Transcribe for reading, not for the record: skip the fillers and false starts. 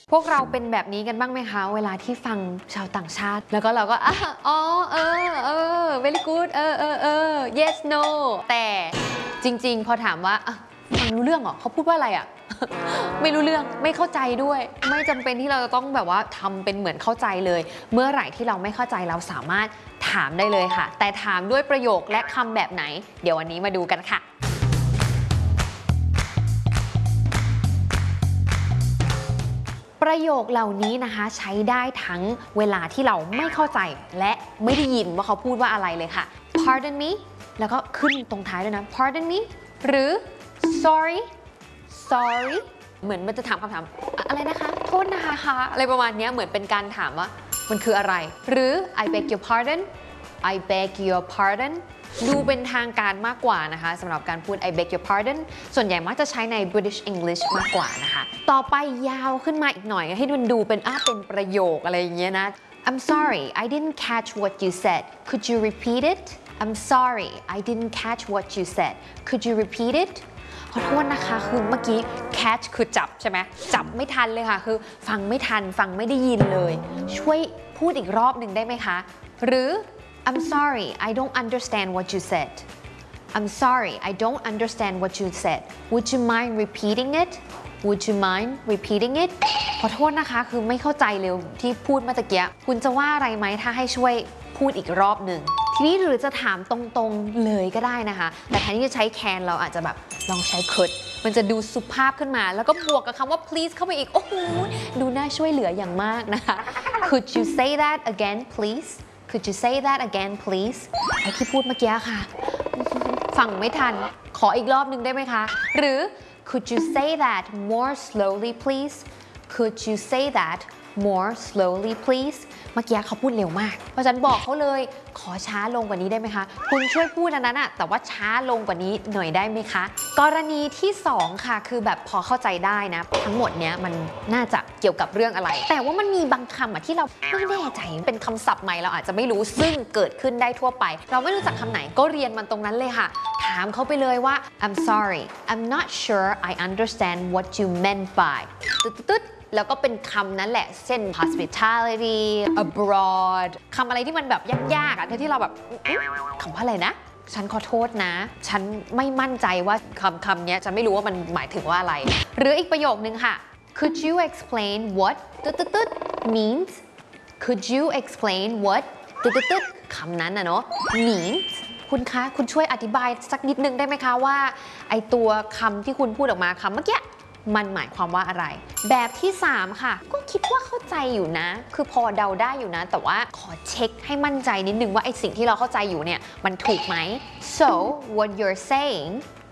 พวกเราเป็นแบบนี้กันบ้างไหมคะเวลาที่ฟังชาวต่างชาติแล้วก็เราก็อ๋อvery good yes no แต่จริงๆพอถามว่าฟังรู้เรื่องเหรอเขาพูดว่าอะไรไม่รู้เรื่องไม่เข้าใจด้วยไม่จำเป็นที่เราจะต้องแบบว่าทำเป็นเหมือนเข้าใจเลยเมื่อไหร่ที่เราไม่เข้าใจเราสามารถถามได้เลยค่ะแต่ถามด้วยประโยคและคำแบบไหนเดี๋ยววันนี้มาดูกันค่ะประโยคเหล่านี้นะคะใช้ได้ทั้งเวลาที่เราไม่เข้าใจและไม่ได้ยินว่าเขาพูดว่าอะไรเลยค่ะ pardon me แล้วก็ขึ้นตรงท้ายด้วยนะ pardon me หรือ sorry เหมือนมันจะถามคำถามอะไรนะคะโทษนะคะอะไรประมาณนี้เหมือนเป็นการถามว่ามันคืออะไรหรือ I beg your pardon ดูเป็นทางการมากกว่านะคะสำหรับการพูด I beg your pardon ส่วนใหญ่มักจะใช้ใน British English มากกว่านะคะต่อไปยาวขึ้นมาอีกหน่อยให้มันดูเป็นเป็นประโยคอะไรอย่างเงี้ยนะ I'm sorry I didn't catch what you said could you repeat it I'm sorry I didn't catch what you said could you repeat it ขอโทษนะคะคือเมื่อกี้ catch คือจับใช่ไหมจับไม่ทันเลยค่ะคือฟังไม่ทันฟังไม่ได้ยินเลยช่วยพูดอีกรอบหนึ่งได้ไหมคะหรือI'm sorry, I don't understand what you said. I'm sorry, I don't understand what you said. Would you mind repeating it? Would you mind repeating it? ขอโทษนะคะคือไม่เข้าใจเลยที่พูดเมื่อตะกี้คุณจะว่าอะไรไหมถ้าให้ช่วยพูดอีกรอบหนึ่งทีนี้หรือจะถามตรงๆเลยก็ได้นะคะแต่แทนที่จะใช้ can เราอาจจะแบบลองใช้ could มันจะดูสุภาพขึ้นมาแล้วก็บวกกับคำว่า please เข้าไปอีกโอ้โหดูน่าช่วยเหลืออย่างมากนะคะ Could you say that again please? Could you say that again please ไอ้ที่พูดเมื่อกี้ค่ะฟังไม่ทันขออีกรอบหนึ่งได้ไหมคะหรือ Could you say that more slowly please Could you say that more slowly please เมื่อกี้เขาพูดเร็วมากเพราะฉะนั้นบอกเขาเลยขอช้าลงกว่านี้ได้ไหมคะคุณช่วยพูดอันนั้นแต่ว่าช้าลงกว่านี้หน่อยได้ไหมคะกรณีที่2ค่ะคือแบบพอเข้าใจได้นะทั้งหมดเนี้ยมันน่าจะเกี่ยวกับเรื่องอะไรแต่ว่ามันมีบางคำที่เราไม่แน่ใจเป็นคำศัพท์ใหม่เราอาจจะไม่รู้ซึ่งเกิดขึ้นได้ทั่วไปเราไม่รู้จักคำไหนก็เรียนมันตรงนั้นเลยค่ะถามเขาไปเลยว่า I'm sorry I'm not sure I understand what you meant by ตึ๊ดแล้วก็เป็นคำนั้นแหละเช่น hospitality abroad คำอะไรที่มันแบบยากๆที่เราแบบคำว่าอะไรนะฉันขอโทษนะฉันไม่มั่นใจว่าคำนี้ฉันไม่รู้ว่ามันหมายถึงว่าอะไรหรืออีกประโยคนึงค่ะ Could you explain what means Could you explain what คำนั้นเนาะ means คุณคะคุณช่วยอธิบายสักนิดนึงได้ไหมคะว่าไอตัวคำที่คุณพูดออกมาคำเมื่อกี้มันหมายความว่าอะไรแบบที่3ค่ะก็คิดว่าเข้าใจอยู่นะคือพอเดาได้อยู่นะแต่ว่าขอเช็คให้มั่นใจนิดนึงว่าไอสิ่งที่เราเข้าใจอยู่เนี่ยมันถูกไหม so what you're saying